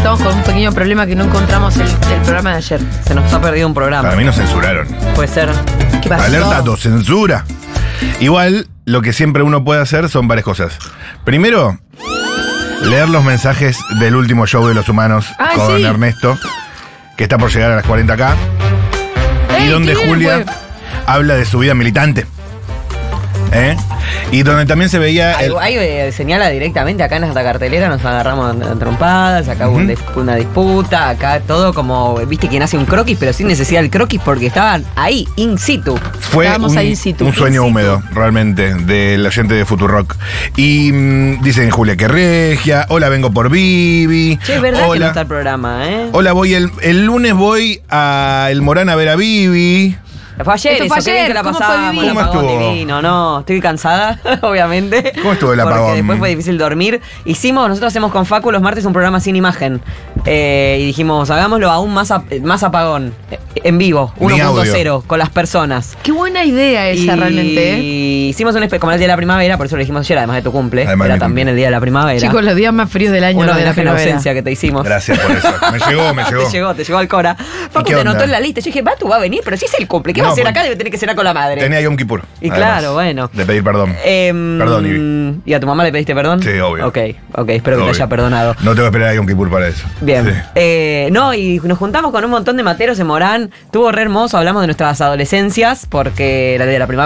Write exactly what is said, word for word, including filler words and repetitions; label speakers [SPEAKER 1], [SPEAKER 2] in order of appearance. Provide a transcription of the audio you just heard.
[SPEAKER 1] estamos con un pequeño problema que no encontramos el, el programa de ayer.
[SPEAKER 2] Se nos ha perdido un programa.
[SPEAKER 3] Para mí nos censuraron.
[SPEAKER 2] Puede ser.
[SPEAKER 1] ¿Qué pasó?
[SPEAKER 3] Alerta autocensura. Igual, lo que siempre uno puede hacer son varias cosas. Primero, leer los mensajes del último show de Los Humanos
[SPEAKER 1] Ah,
[SPEAKER 3] con
[SPEAKER 1] sí.
[SPEAKER 3] Ernesto, que está por llegar a las cuarenta K. Y
[SPEAKER 1] Ey,
[SPEAKER 3] donde
[SPEAKER 1] qué bien,
[SPEAKER 3] Julia
[SPEAKER 1] fue.
[SPEAKER 3] habla de su vida militante. ¿Eh? Y donde también se veía...
[SPEAKER 2] Ahí,
[SPEAKER 3] el-
[SPEAKER 2] ahí, eh, señala directamente, acá en esta cartelera nos agarramos a trompadas, acá hubo un
[SPEAKER 3] Ujú.
[SPEAKER 2] dis- una disputa, acá todo como, viste, quien hace un croquis, pero sin necesidad del croquis porque estaban ahí, in situ.
[SPEAKER 3] Fue
[SPEAKER 1] Estábamos
[SPEAKER 3] un,
[SPEAKER 1] ahí in situ.
[SPEAKER 3] un sueño
[SPEAKER 2] In situ.
[SPEAKER 3] húmedo, realmente, del oyente de Futurock. Y mm, dicen Julia que regia, hola, vengo por Vivi.
[SPEAKER 2] Che, es verdad que no
[SPEAKER 3] hola,
[SPEAKER 2] está el programa, ¿eh?
[SPEAKER 3] hola, voy el, el lunes voy a El Morán a ver a Vivi.
[SPEAKER 2] Fue ayer,
[SPEAKER 1] Esto
[SPEAKER 2] eso,
[SPEAKER 1] fue
[SPEAKER 2] qué bien
[SPEAKER 1] ayer,
[SPEAKER 2] que la
[SPEAKER 1] ¿cómo fue,
[SPEAKER 2] pasamos,
[SPEAKER 1] Vivi?
[SPEAKER 2] el
[SPEAKER 3] ¿Cómo
[SPEAKER 2] apagón
[SPEAKER 3] estuvo?
[SPEAKER 2] divino, no, estoy cansada, obviamente.
[SPEAKER 3] ¿Cómo estuvo el
[SPEAKER 2] Porque
[SPEAKER 3] apagón?
[SPEAKER 2] después fue difícil dormir. Hicimos, nosotros hacemos con Facu los martes un programa sin imagen. Eh, y dijimos, hagámoslo aún más, ap- más apagón, eh, en vivo,
[SPEAKER 3] Ni
[SPEAKER 2] uno punto
[SPEAKER 3] audio.
[SPEAKER 2] cero, con las personas.
[SPEAKER 1] Qué buena idea esa
[SPEAKER 2] y
[SPEAKER 1] realmente, ¿eh?
[SPEAKER 2] hicimos un espe- como el día de la primavera, por eso lo dijimos ayer, además de tu cumple,
[SPEAKER 3] Además de
[SPEAKER 2] era
[SPEAKER 3] mi
[SPEAKER 2] también
[SPEAKER 3] cumple.
[SPEAKER 2] el día de la primavera.
[SPEAKER 1] Chicos, los días más fríos del año,
[SPEAKER 2] un
[SPEAKER 1] lo de la
[SPEAKER 2] homenaje a la
[SPEAKER 1] primavera.
[SPEAKER 2] ausencia que te hicimos.
[SPEAKER 3] Gracias por eso. Me llegó, me llegó.
[SPEAKER 2] Te llegó, te llegó al Cora. Facu
[SPEAKER 3] qué
[SPEAKER 2] te
[SPEAKER 3] onda?
[SPEAKER 2] anotó en la lista. Yo dije, va, tú va a venir, pero si es el cumple, ¿qué va
[SPEAKER 3] No,
[SPEAKER 2] a hacer
[SPEAKER 3] porque
[SPEAKER 2] acá? Debe tener que ser con la madre.
[SPEAKER 3] Tenía Yom Kippur.
[SPEAKER 2] Y
[SPEAKER 3] además,
[SPEAKER 2] claro, bueno.
[SPEAKER 3] De pedir perdón.
[SPEAKER 2] Em,
[SPEAKER 3] Perdón, Ivy.
[SPEAKER 2] ¿Y a tu mamá le pediste perdón?
[SPEAKER 3] Sí, obvio.
[SPEAKER 2] Ok, ok, espero que
[SPEAKER 3] Obvio.
[SPEAKER 2] te haya perdonado.
[SPEAKER 3] No tengo que esperar a Yom Kippur para eso.
[SPEAKER 2] Bien.
[SPEAKER 3] Sí.
[SPEAKER 2] Eh, no, y nos juntamos con un montón de materos en Morán. Estuvo re hermoso, hablamos de nuestras adolescencias, porque era el de la primavera.